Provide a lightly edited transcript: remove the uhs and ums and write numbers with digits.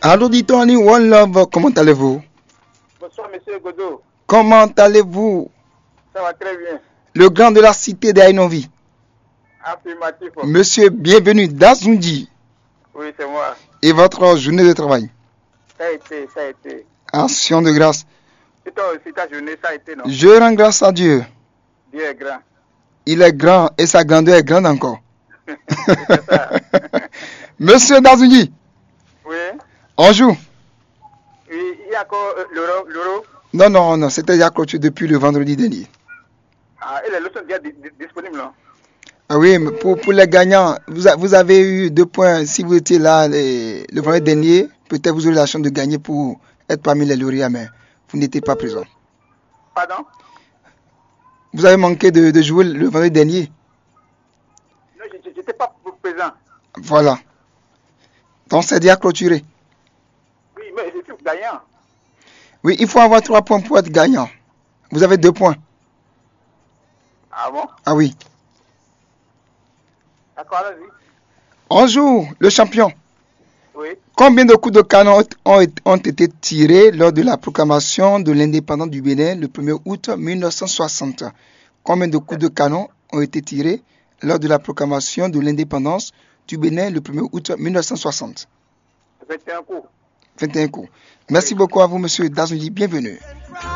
Allô, Tony, One Love, comment allez-vous? Bonsoir, monsieur Godot. Comment allez-vous? Ça va très bien. Le grand de la cité d'Ainovi. Affirmatif. Monsieur, bienvenue, Dazoundi. Oui, c'est moi. Et votre journée de travail? Ça a été. Action de grâce. Et toi aussi, ta journée, ça a été, non? Je rends grâce à Dieu. Dieu est grand. Il est grand et sa grandeur est grande encore. C'est ça. Monsieur Dazoundi, Oui. on joue? Oui, il y a encore l'euro. Non, c'était déjà clôturé depuis le vendredi dernier. Ah, et les leçons sont déjà disponibles, non? Ah oui, mais pour les gagnants, vous avez eu 2 points. Si vous étiez là le vendredi dernier, peut-être vous aurez la chance de gagner pour être parmi les lauréats, mais vous n'étiez pas présent. Pardon? Vous avez manqué de jouer le vendredi dernier. Non, je n'étais pas présent. Voilà. Donc c'est déjà clôturé. Oui, mais je suis gagnant. Oui, il faut avoir 3 points pour être gagnant. Vous avez 2 points. Ah bon? Ah oui. D'accord, allez-y. On joue le champion. Oui. Combien de coups de canon ont été tirés lors de la proclamation de l'indépendance du Bénin le 1er août 1960? Combien de coups de canon ont été tirés lors de la proclamation de l'indépendance du Bénin le 1er août 1960? 21 coups. 21 coups. Merci beaucoup à vous, monsieur Dazoundi. Bienvenue.